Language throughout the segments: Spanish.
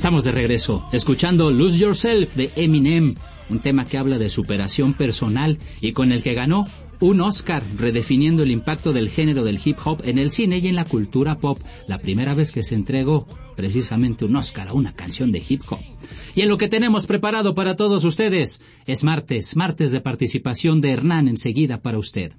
Estamos de regreso, escuchando Lose Yourself de Eminem, un tema que habla de superación personal y con el que ganó un Oscar, redefiniendo el impacto del género del hip hop en el cine y en la cultura pop, la primera vez que se entregó precisamente un Oscar a una canción de hip hop. Y en lo que tenemos preparado para todos ustedes, es martes de participación de Hernán enseguida para usted.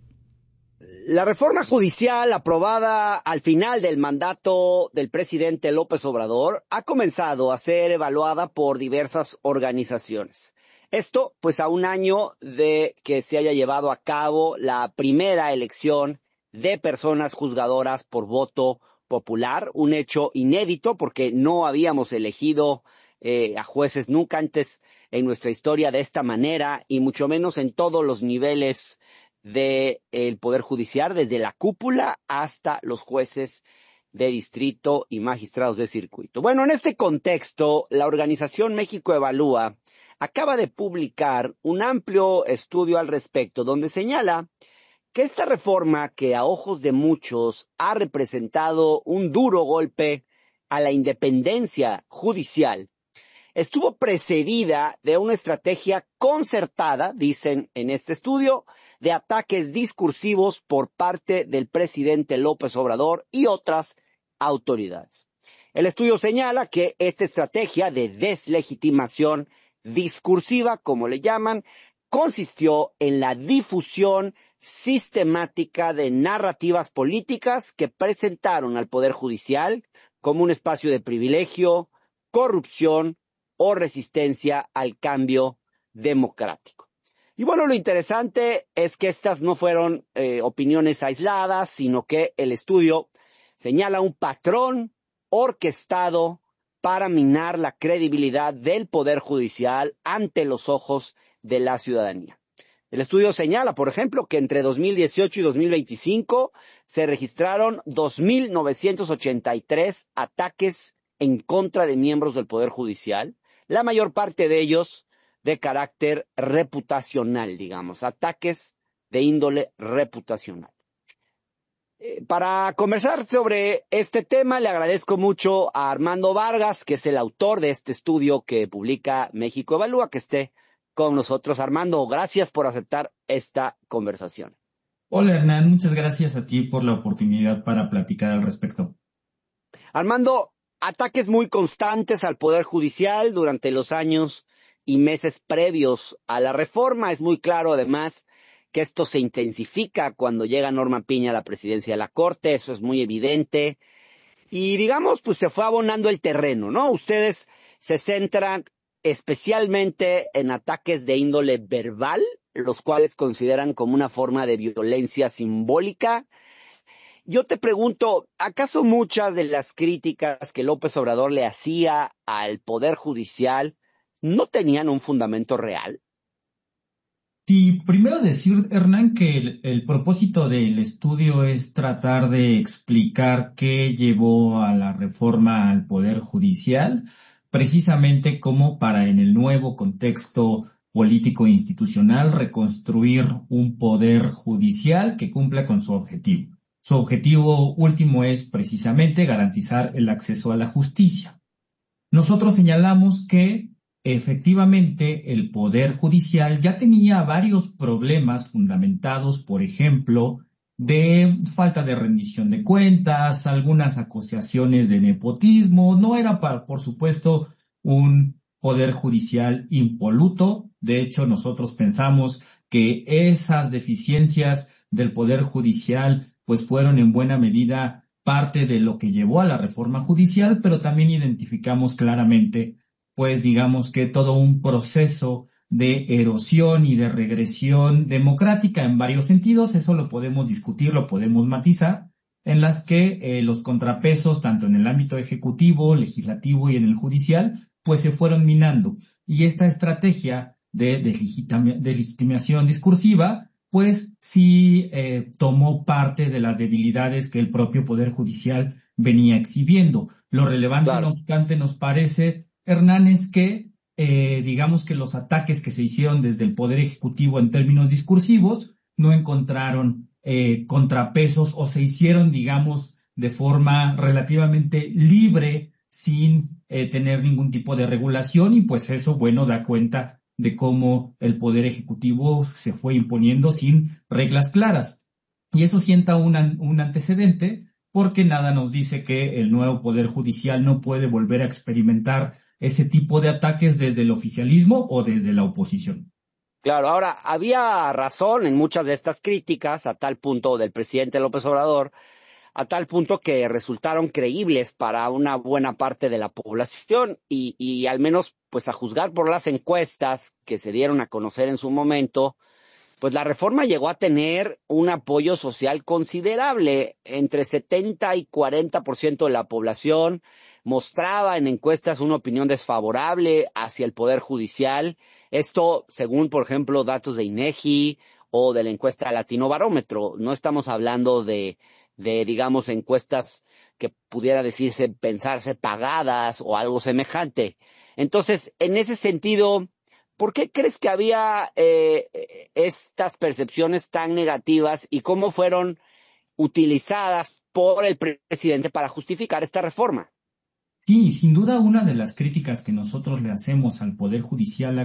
La reforma judicial aprobada al final del mandato del presidente López Obrador ha comenzado a ser evaluada por diversas organizaciones. Esto, pues, a un año de que se haya llevado a cabo la primera elección de personas juzgadoras por voto popular, un hecho inédito porque no habíamos elegido a jueces nunca antes en nuestra historia de esta manera y mucho menos en todos los niveles del Poder Judicial, desde la cúpula hasta los jueces de distrito y magistrados de circuito. Bueno, en este contexto, la organización México Evalúa acaba de publicar un amplio estudio al respecto, donde señala que esta reforma, que a ojos de muchos ha representado un duro golpe a la independencia judicial, estuvo precedida de una estrategia concertada, dicen en este estudio, de ataques discursivos por parte del presidente López Obrador y otras autoridades. El estudio señala que esta estrategia de deslegitimación discursiva, como le llaman, consistió en la difusión sistemática de narrativas políticas que presentaron al Poder Judicial como un espacio de privilegio, corrupción o resistencia al cambio democrático. Y bueno, lo interesante es que estas no fueron opiniones aisladas, sino que el estudio señala un patrón orquestado para minar la credibilidad del Poder Judicial ante los ojos de la ciudadanía. El estudio señala, por ejemplo, que entre 2018 y 2025 se registraron 2.983 ataques en contra de miembros del Poder Judicial, la mayor parte de ellos de carácter reputacional, digamos, ataques de índole reputacional. Para conversar sobre este tema, le agradezco mucho a Armando Vargas, que es el autor de este estudio que publica México Evalúa, que esté con nosotros. Armando, gracias por aceptar esta conversación. Hola Hernán, muchas gracias a ti por la oportunidad para platicar al respecto. Armando, ataques muy constantes al Poder Judicial durante los años y meses previos a la reforma. Es muy claro, además, que esto se intensifica cuando llega Norma Piña a la presidencia de la Corte. Eso es muy evidente. Y, digamos, pues se fue abonando el terreno, ¿no? Ustedes se centran especialmente en ataques de índole verbal, los cuales consideran como una forma de violencia simbólica. Yo te pregunto, ¿acaso muchas de las críticas que López Obrador le hacía al Poder Judicial no tenían un fundamento real? Sí, primero decir, Hernán, que el propósito del estudio es tratar de explicar qué llevó a la reforma al Poder Judicial, precisamente como para en el nuevo contexto político e institucional reconstruir un poder judicial que cumpla con su objetivo. Su objetivo último es precisamente garantizar el acceso a la justicia. Nosotros señalamos que efectivamente el Poder Judicial ya tenía varios problemas fundamentados, por ejemplo, de falta de rendición de cuentas, algunas acusaciones de nepotismo. No era, por supuesto, un Poder Judicial impoluto. De hecho, nosotros pensamos que esas deficiencias del Poder Judicial pues fueron en buena medida parte de lo que llevó a la reforma judicial, pero también identificamos claramente, pues digamos que todo un proceso de erosión y de regresión democrática en varios sentidos. Eso lo podemos discutir, lo podemos matizar, en las que los contrapesos, tanto en el ámbito ejecutivo, legislativo y en el judicial, pues se fueron minando. Y esta estrategia de deslegitimación discursiva, pues sí tomó parte de las debilidades que el propio Poder Judicial venía exhibiendo. Lo relevante, Claro, no obstante, nos parece, Hernán, es que digamos que los ataques que se hicieron desde el Poder Ejecutivo en términos discursivos no encontraron contrapesos o se hicieron, digamos, de forma relativamente libre sin tener ningún tipo de regulación, y pues eso, bueno, da cuenta de cómo el Poder Ejecutivo se fue imponiendo sin reglas claras. Y eso sienta un antecedente, porque nada nos dice que el nuevo Poder Judicial no puede volver a experimentar ese tipo de ataques desde el oficialismo o desde la oposición. Claro, ahora, había razón en muchas de estas críticas a tal punto del presidente López Obrador, a tal punto que resultaron creíbles para una buena parte de la población y al menos, pues a juzgar por las encuestas que se dieron a conocer en su momento, pues la reforma llegó a tener un apoyo social considerable. Entre 70 y 40% de la población mostraba en encuestas una opinión desfavorable hacia el Poder Judicial. Esto, según, por ejemplo, datos de INEGI o de la encuesta Latino Barómetro. No estamos hablando de, digamos, encuestas que pudiera decirse, pensarse pagadas o algo semejante. Entonces, en ese sentido, ¿por qué crees que había estas percepciones tan negativas y cómo fueron utilizadas por el presidente para justificar esta reforma? Sí, sin duda una de las críticas que nosotros le hacemos al Poder Judicial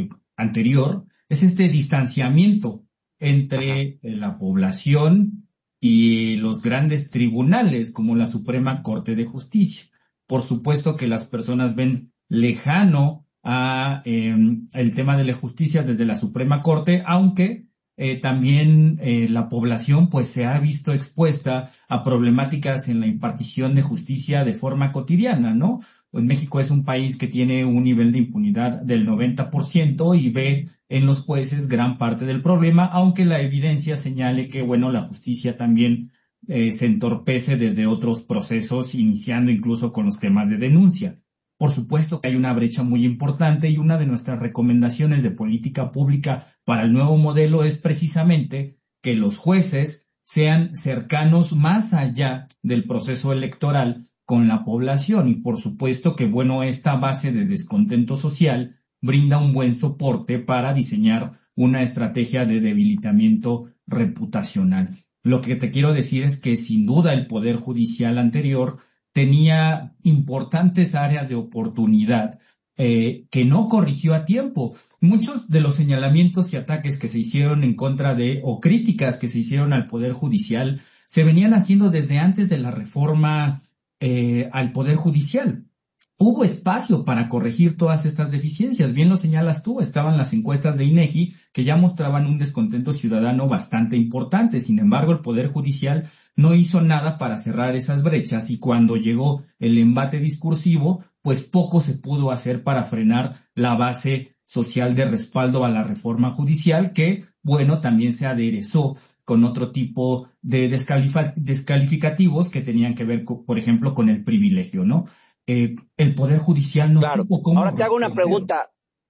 anterior es este distanciamiento Ajá. entre la población y los grandes tribunales como la Suprema Corte de Justicia. Por supuesto que las personas ven lejano a el tema de la justicia desde la Suprema Corte, aunque también la población pues se ha visto expuesta a problemáticas en la impartición de justicia de forma cotidiana, ¿no? Pues México es un país que tiene un nivel de impunidad del 90% y ve en los jueces gran parte del problema, aunque la evidencia señale que, bueno, la justicia también se entorpece desde otros procesos, iniciando incluso con los temas de denuncia. Por supuesto que hay una brecha muy importante, y una de nuestras recomendaciones de política pública para el nuevo modelo es precisamente que los jueces sean cercanos más allá del proceso electoral con la población, y por supuesto que, bueno, esta base de descontento social brinda un buen soporte para diseñar una estrategia de debilitamiento reputacional. Lo que te quiero decir es que sin duda el Poder Judicial anterior tenía importantes áreas de oportunidad que no corrigió a tiempo. Muchos de los señalamientos y ataques que se hicieron en contra de, o críticas que se hicieron al Poder Judicial, se venían haciendo desde antes de la reforma al Poder Judicial. Hubo espacio para corregir todas estas deficiencias. Bien lo señalas tú, estaban las encuestas de INEGI que ya mostraban un descontento ciudadano bastante importante. Sin embargo, el Poder Judicial no hizo nada para cerrar esas brechas, y cuando llegó el embate discursivo, pues poco se pudo hacer para frenar la base social de respaldo a la reforma judicial, que, bueno, también se aderezó con otro tipo de descalificativos que tenían que ver, por ejemplo, con el privilegio, ¿no? El Poder Judicial no Claro. supo cómo Ahora te hago una responder. pregunta.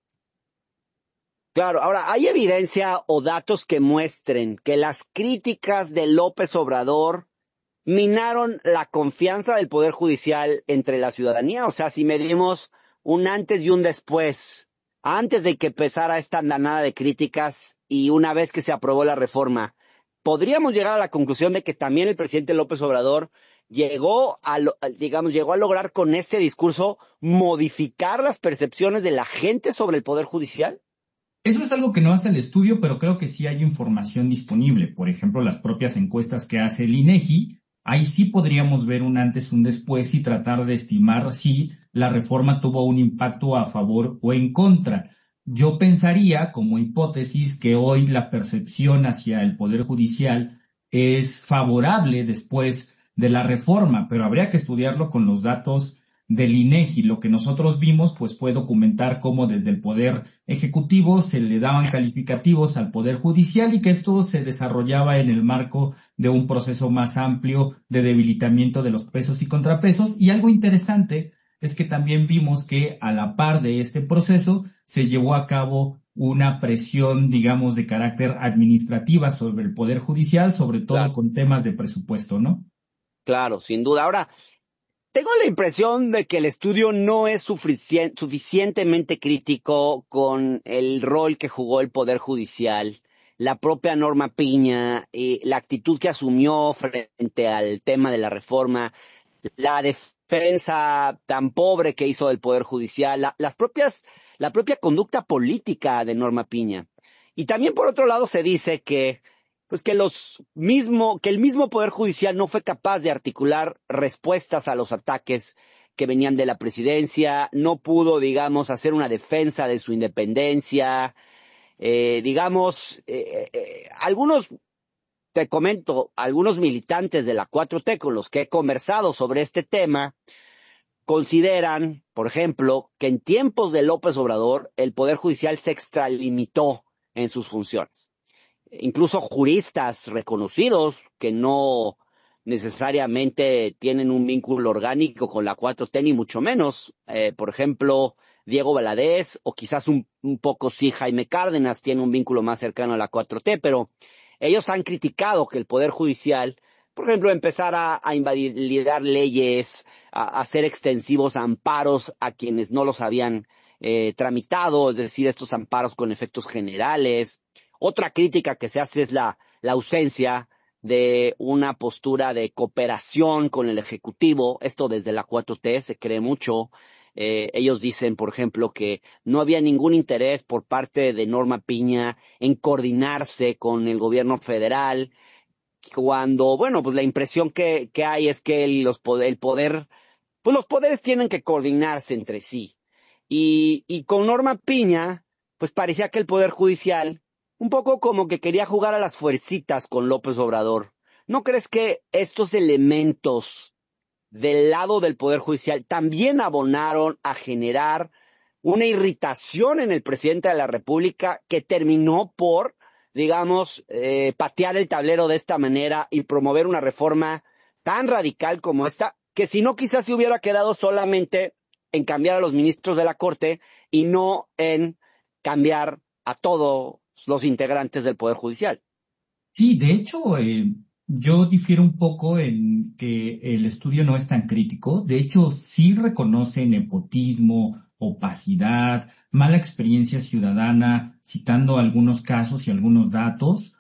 Claro, ahora, ¿hay evidencia o datos que muestren que las críticas de López Obrador minaron la confianza del Poder Judicial entre la ciudadanía? O sea, si medimos un antes y un después, antes de que empezara esta andanada de críticas y una vez que se aprobó la reforma, podríamos llegar a la conclusión de que también el presidente López Obrador llegó a lograr con este discurso modificar las percepciones de la gente sobre el Poder Judicial. Eso es algo que no hace el estudio, pero creo que sí hay información disponible. Por ejemplo, las propias encuestas que hace el INEGI, ahí sí podríamos ver un antes, un después, y tratar de estimar si la reforma tuvo un impacto a favor o en contra. Yo pensaría, como hipótesis, que hoy la percepción hacia el Poder Judicial es favorable después de la reforma, pero habría que estudiarlo con los datos del INEGI. Lo que nosotros vimos, pues, fue documentar cómo desde el Poder Ejecutivo se le daban calificativos al Poder Judicial, y que esto se desarrollaba en el marco de un proceso más amplio de debilitamiento de los pesos y contrapesos. Y algo interesante es que también vimos que a la par de este proceso se llevó a cabo una presión, digamos, de carácter administrativa sobre el Poder Judicial, sobre todo Claro, con temas de presupuesto, ¿no? claro, sin duda. Ahora, tengo la impresión de que el estudio no es suficientemente crítico con el rol que jugó el Poder Judicial, la propia Norma Piña, la actitud que asumió frente al tema de la reforma. la defensa tan pobre que hizo del Poder Judicial, la propia conducta política de Norma Piña. Y también por otro lado se dice que el mismo Poder Judicial no fue capaz de articular respuestas a los ataques que venían de la presidencia, no pudo, digamos, hacer una defensa de su independencia, te comento, algunos militantes de la 4T con los que he conversado sobre este tema consideran, por ejemplo, que en tiempos de López Obrador el Poder Judicial se extralimitó en sus funciones. Incluso juristas reconocidos que no necesariamente tienen un vínculo orgánico con la 4T, ni mucho menos. Por ejemplo, Diego Valadez, o quizás un poco sí Jaime Cárdenas tiene un vínculo más cercano a la 4T, pero ellos han criticado que el Poder Judicial, por ejemplo, empezara a invalidar leyes, a hacer extensivos amparos a quienes no los habían tramitado, es decir, estos amparos con efectos generales. Otra crítica que se hace es la ausencia de una postura de cooperación con el Ejecutivo. Esto desde la 4T se cree mucho. Ellos dicen, por ejemplo, que no había ningún interés por parte de Norma Piña en coordinarse con el gobierno federal, cuando, pues la impresión que hay es que los poderes tienen que coordinarse entre sí. Y con Norma Piña, pues parecía que el Poder Judicial un poco como que quería jugar a las fuercitas con López Obrador. ¿No crees que estos elementos del lado del Poder Judicial también abonaron a generar una irritación en el presidente de la República que terminó por, digamos, patear el tablero de esta manera y promover una reforma tan radical como esta, que si no quizás se hubiera quedado solamente en cambiar a los ministros de la Corte y no en cambiar a todos los integrantes del Poder Judicial? Sí, de hecho, yo difiero un poco en que el estudio no es tan crítico. De hecho, sí reconoce nepotismo, opacidad, mala experiencia ciudadana, citando algunos casos y algunos datos.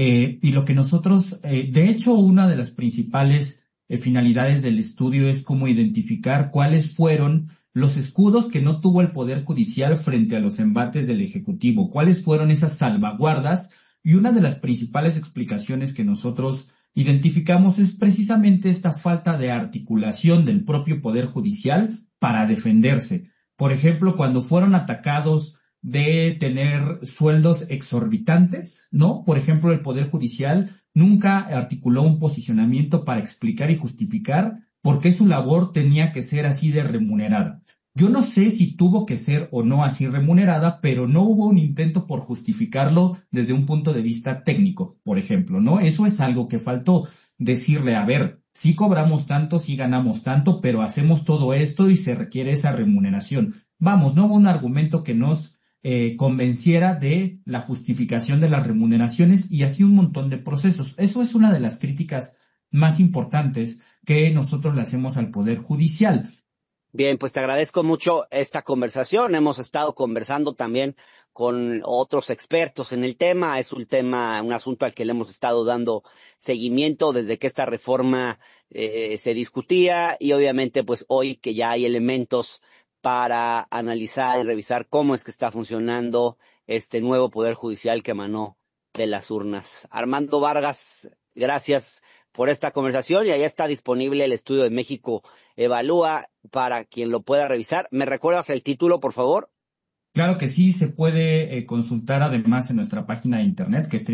Y lo que nosotros, de hecho, una de las principales finalidades del estudio es cómo identificar cuáles fueron los escudos que no tuvo el Poder Judicial frente a los embates del Ejecutivo, cuáles fueron esas salvaguardas. Y una de las principales explicaciones que nosotros identificamos es precisamente esta falta de articulación del propio Poder Judicial para defenderse. Por ejemplo, cuando fueron atacados de tener sueldos exorbitantes, ¿no? Por ejemplo, el Poder Judicial nunca articuló un posicionamiento para explicar y justificar por qué su labor tenía que ser así de remunerada. Yo no sé si tuvo que ser o no así remunerada, pero no hubo un intento por justificarlo desde un punto de vista técnico, por ejemplo, ¿no? Eso es algo que faltó decirle, a ver, sí cobramos tanto, sí ganamos tanto, pero hacemos todo esto y se requiere esa remuneración. Vamos, no hubo un argumento que nos convenciera de la justificación de las remuneraciones y así un montón de procesos. Eso es una de las críticas más importantes que nosotros le hacemos al Poder Judicial. Bien, pues te agradezco mucho esta conversación. Hemos estado conversando también con otros expertos en el tema. Es un asunto al que le hemos estado dando seguimiento desde que esta reforma se discutía y obviamente pues hoy que ya hay elementos para analizar y revisar cómo es que está funcionando este nuevo Poder Judicial que emanó de las urnas. Armando Vargas, gracias por esta conversación y ahí está disponible el estudio de México Evalúa para quien lo pueda revisar. ¿Me recuerdas el título, por favor? Claro que sí, se puede consultar además en nuestra página de internet que es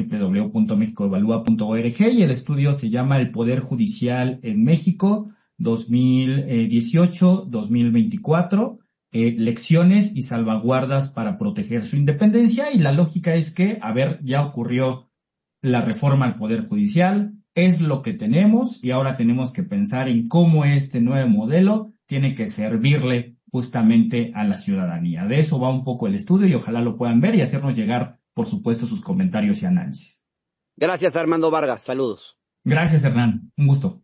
www.mexicoevalua.org y el estudio se llama El Poder Judicial en México 2018-2024, lecciones y salvaguardas para proteger su independencia y la lógica es que, ya ocurrió la reforma al Poder Judicial, es lo que tenemos y ahora tenemos que pensar en cómo este nuevo modelo tiene que servirle justamente a la ciudadanía. De eso va un poco el estudio y ojalá lo puedan ver y hacernos llegar, por supuesto, sus comentarios y análisis. Gracias, Armando Vargas. Saludos. Gracias, Hernán. Un gusto.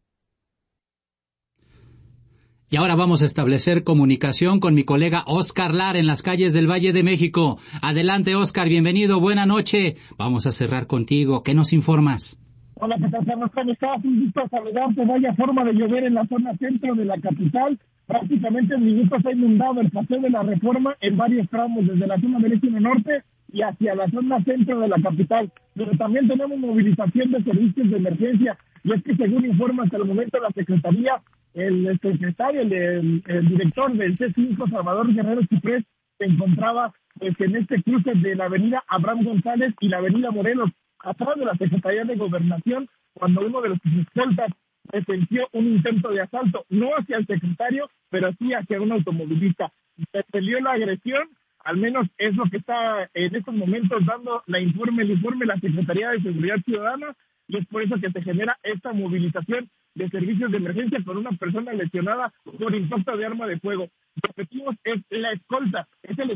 Y ahora vamos a establecer comunicación con mi colega Oscar Lara en las calles del Valle de México. Adelante, Oscar, bienvenido, buena noche. Vamos a cerrar contigo. ¿Qué nos informas? Hola, ¿qué tal, Carlos? ¿Cómo estás? Un gusto saludarte. Vaya forma de llover en la zona centro de la capital. Prácticamente en minutos ha inundado el Paseo de la Reforma en varios tramos, desde la zona del Eje Norte y hacia la zona centro de la capital. Pero también tenemos movilización de servicios de emergencia. Y es que, según informa hasta el momento la Secretaría, el secretario, el director del C5, Salvador Guerrero Chiprés, se encontraba en este cruce de la avenida Abraham González y la avenida Morelos, atrás de la Secretaría de Gobernación, cuando uno de los escoltas presenció un intento de asalto, no hacia el secretario, pero sí hacia un automovilista. Se peleó la agresión, al menos es lo que está en estos momentos dando el informe la Secretaría de Seguridad Ciudadana, y es por eso que se genera esta movilización de servicios de emergencia con una persona lesionada por impacto de arma de fuego. Repetimos, es el escolta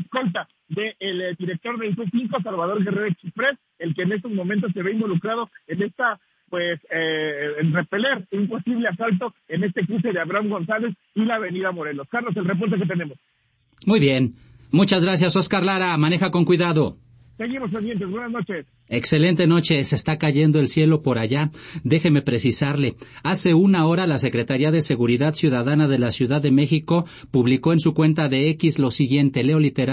del director del C5, Salvador Guerrero Chiprés, el que en estos momentos se ve involucrado en esta, en repeler un posible asalto en este cruce de Abraham González y la avenida Morelos. Carlos, el reporte que tenemos. Muy bien. Muchas gracias, Oscar Lara. Maneja con cuidado. Seguimos pendientes. Buenas noches. Excelente noche. Se está cayendo el cielo por allá. Déjeme precisarle. Hace una hora la Secretaría de Seguridad Ciudadana de la Ciudad de México publicó en su cuenta de X lo siguiente.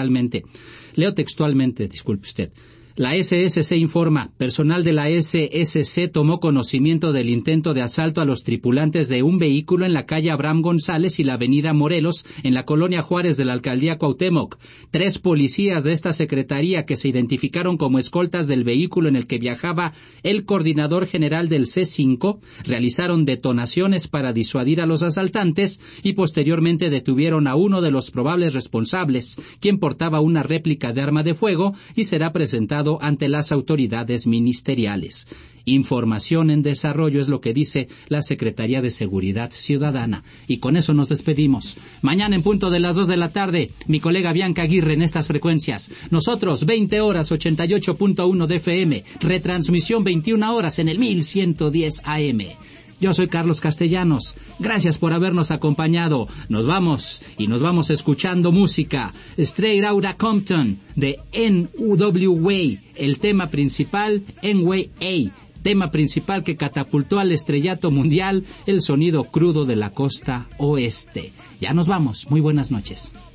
Leo textualmente, disculpe usted. La SSC informa, personal de la SSC tomó conocimiento del intento de asalto a los tripulantes de un vehículo en la calle Abraham González y la avenida Morelos, en la colonia Juárez de la alcaldía Cuauhtémoc. 3 policías de esta secretaría que se identificaron como escoltas del vehículo en el que viajaba el coordinador general del C5 realizaron detonaciones para disuadir a los asaltantes y posteriormente detuvieron a uno de los probables responsables, quien portaba una réplica de arma de fuego y será presentado ante las autoridades ministeriales. Información en desarrollo es lo que dice la Secretaría de Seguridad Ciudadana. Y con eso nos despedimos. Mañana en punto de las 2 de la tarde, mi colega Bianca Aguirre en estas frecuencias. Nosotros, 20 horas, 88.1 de FM. Retransmisión 21 horas en el 1110 AM. Yo soy Carlos Castellanos. Gracias por habernos acompañado. Nos vamos escuchando música. Straight Outta Compton de NWA. El tema principal, NWA. Tema principal que catapultó al estrellato mundial el sonido crudo de la costa oeste. Ya nos vamos. Muy buenas noches.